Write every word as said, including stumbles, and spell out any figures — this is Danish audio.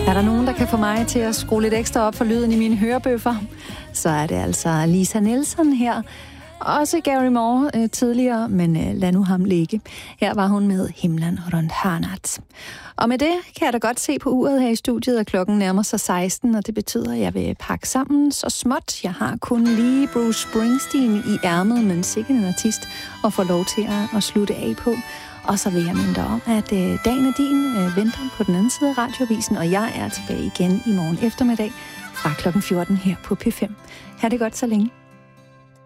Er der nogen, der kan få mig til at skrue lidt ekstra op for lyden i mine hørebøffer, så er det altså Lisa Nielsen her. Også Gary Moore øh, tidligere, men øh, lad nu ham ligge. Her var hun med Himlen rundt hörnet. Og med det kan jeg da godt se på uret her i studiet, at klokken nærmer sig seksten, og det betyder, at jeg vil pakke sammen så småt. Jeg har kun lige Bruce Springsteen i ærmet, men sikkert en artist, og får lov til at, at slutte af på. Og så vil jeg minde dig om, at øh, dagen er din øh, venter på den anden side af radioavisen, og jeg er tilbage igen i morgen eftermiddag fra klokken fjorten her på P fem. Ha' det godt så længe.